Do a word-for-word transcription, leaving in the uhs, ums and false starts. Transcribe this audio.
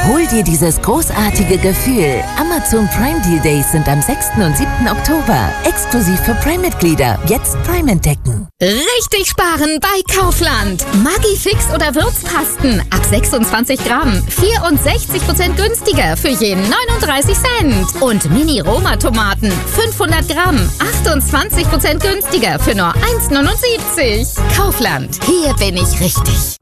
Hol dir dieses großartige Gefühl. Amazon Prime Deal Days sind am sechsten und siebten Oktober. Exklusiv für Prime-Mitglieder. Jetzt Prime entdecken. Richtig sparen bei Kaufland. Maggi Fix oder Würzpasten ab sechsundzwanzig Gramm. vierundsechzig Prozent günstiger für jeden neununddreißig Cent. Und Mini-Roma-Tomaten fünfhundert Gramm. achtundzwanzig Prozent günstiger für nur eins neunundsiebzig. Kaufland. Hier bin ich richtig.